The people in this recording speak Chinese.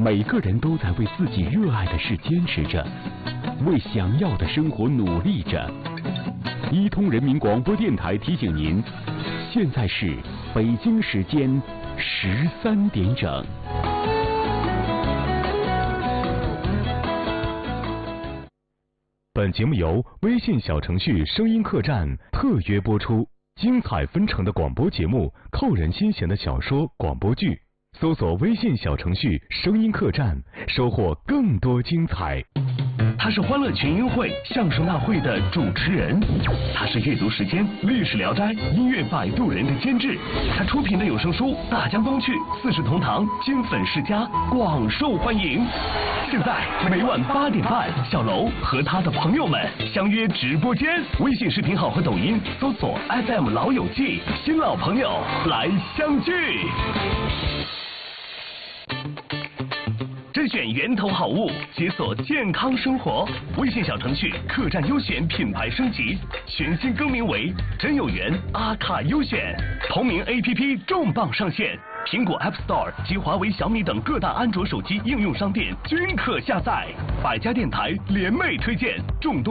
每个人都在为自己热爱的事坚持着，为想要的生活努力着。一通人民广播电台提醒您，现在是北京时间13点整。本节目由微信小程序声音客栈特约播出，精彩纷呈的广播节目，扣人心弦的小说、广播剧，搜索微信小程序声音客栈，收获更多精彩。 他是欢乐群英会相声大会的主持人，他是阅读时间、历史聊斋、音乐摆渡人的监制，他出品的有声书《大江东去》《四世同堂》金粉世家广受欢迎。现在每晚8点半，小楼和他的朋友们相约直播间，微信视频号和抖音搜索 FM 老友记，新老朋友来相聚。甄选源头好物，解锁健康生活。微信小程序客栈优选品牌升级，全新更名为真有缘阿卡优选。同名 APP 重磅上线，苹果 App Store 及华为、小米等各大安卓手机应用商店均可下载。百家电台联袂推荐，众多